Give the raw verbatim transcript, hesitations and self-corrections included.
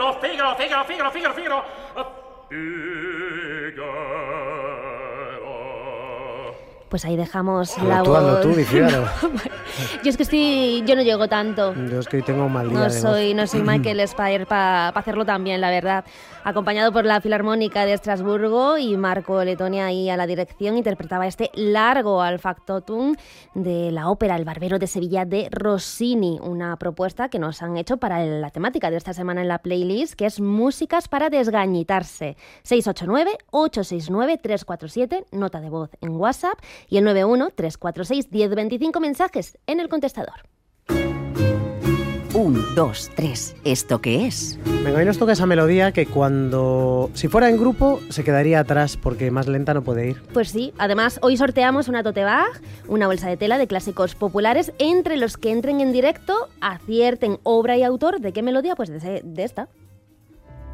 Figaro, Figaro, Figaro, Figaro, Figaro, Figaro. Pues ahí dejamos Pero la tú voz. hazlo tú, Figaro. Yo es que estoy, yo no llego tanto. Yo es que hoy tengo un mal día No de soy, voz. no soy Michael Spire para pa hacerlo tan bien, la verdad. Acompañado por la Filarmónica de Estrasburgo y Marco Letonia ahí a la dirección, interpretaba este largo al factotum de la ópera El Barbero de Sevilla de Rossini, una propuesta que nos han hecho para la temática de esta semana en la playlist, que es músicas para desgañitarse. seis ocho nueve, ocho seis nueve, tres cuatro siete, nota de voz en WhatsApp, y el nueve uno, tres cuatro seis, uno cero dos cinco mensajes en el contestador. Un, dos, tres. ¿Esto qué es? Venga, hoy nos toca esa melodía que cuando... Si fuera en grupo, se quedaría atrás porque más lenta no puede ir. Pues sí, además hoy sorteamos una tote bag, una bolsa de tela de clásicos populares, entre los que entren en directo, acierten obra y autor de qué melodía, pues de, de esta.